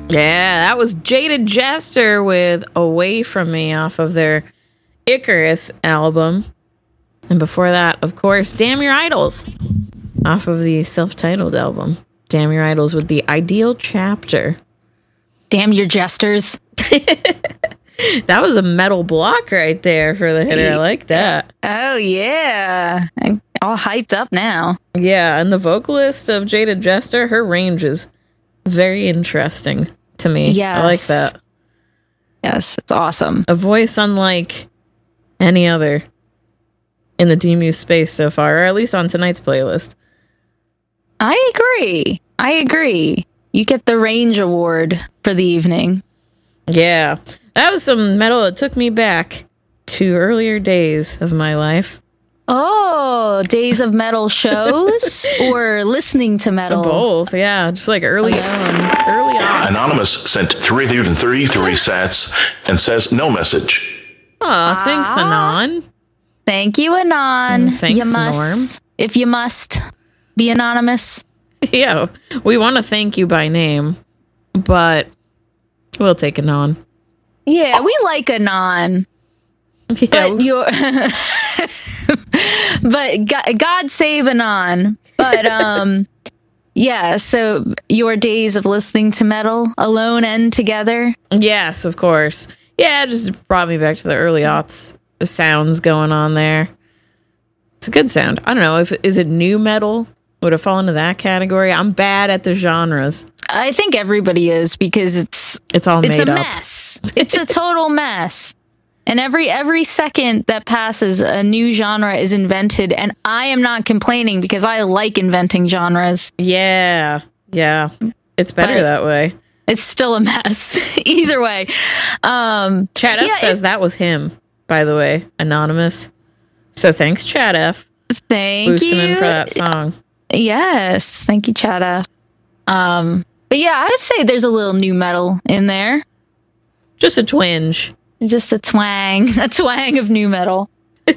Yeah, that was Jaded Jester with Away From Me off of their Icarus album. And before that, of course, Damn Your Idols off of the self-titled album. Damn Your Idols with the Ideal Chapter. Damn Your Jesters. That was a metal block right there for the hitter. I like that. Oh, yeah. I'm all hyped up now. Yeah, and the vocalist of Jaded Jester, her range is very interesting to me. Yes. I like that. Yes, it's awesome. A voice unlike any other in the DMU space so far, or at least on tonight's playlist. I agree. You get the Range Award for the evening. Yeah. That was some metal that took me back to earlier days of my life. Oh, days of metal shows or listening to metal? Both, yeah. Just like early on. Anonymous sent 333 sats and says no message. Aw, thanks, Anon. Thank you, Anon. Thanks, you must, Norm. if you must, be anonymous. Yeah, we want to thank you by name, but we'll take Anon. Yeah, we like Anon. Yeah, But you're... but God save Anon. But, yeah, so your days of listening to metal, alone and together? yes, of course. Yeah, it just brought me back to the early aughts. The sounds going on there. It's a good sound. I don't know, is it new metal? Would it fall into that category? I'm bad at the genres. I think everybody is because it's all made a up. mess. It's a total mess. And every second that passes, a new genre is invented, and I am not complaining because I like inventing genres. Yeah. It's better But that way. It's still a mess. Either way. Chad F says that was him, by the way, Anonymous. So thanks, Chad F. Thank boosting you. in for that song. Yes. Thank you, Chada. But yeah, I would say there's a little new metal in there. Just a twinge. Just a twang of new metal.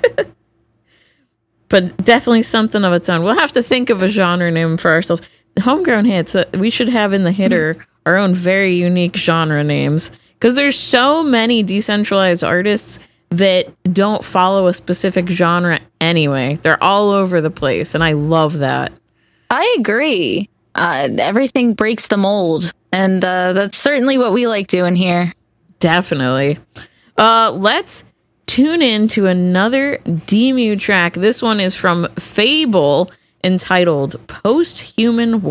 But definitely something of its own. We'll have to think of a genre name for ourselves. Homegrown Hits, we should have in the hitter our own very unique genre names. Because there's so many decentralized artists that don't follow a specific genre anyway. They're all over the place, and I love that. I agree. Everything breaks the mold, and that's certainly what we like doing here. Definitely. Let's tune in to another DMU track. This one is from Fable, entitled Post-Human